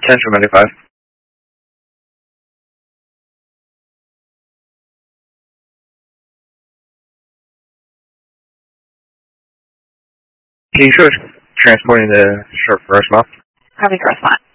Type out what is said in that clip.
Central 95. Can you show us transporting the short first mile? Copy, correspondent.